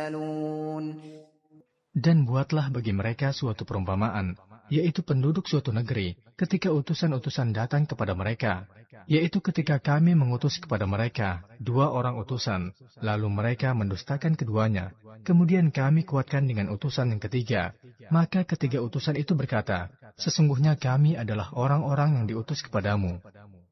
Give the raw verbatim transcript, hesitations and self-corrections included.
يتساءلون. Dan buatlah bagi mereka suatu perumpamaan, yaitu penduduk suatu negeri, ketika utusan-utusan datang kepada mereka, yaitu ketika kami mengutus kepada mereka dua orang utusan, lalu mereka mendustakan keduanya, kemudian kami kuatkan dengan utusan yang ketiga. Maka ketiga utusan itu berkata, sesungguhnya kami adalah orang-orang yang diutus kepadamu.